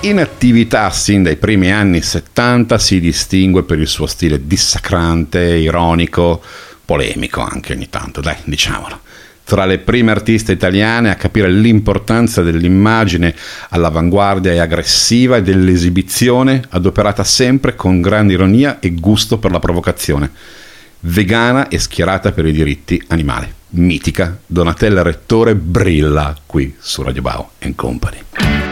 In attività sin dai primi anni 70 si distingue per il suo stile dissacrante, ironico, polemico anche ogni tanto, dai, diciamolo. Tra le prime artiste italiane a capire l'importanza dell'immagine all'avanguardia e aggressiva e dell'esibizione, adoperata sempre con grande ironia e gusto per la provocazione. Vegana e schierata per i diritti animali. Mitica Donatella Rettore brilla qui su Radio Bao & Company.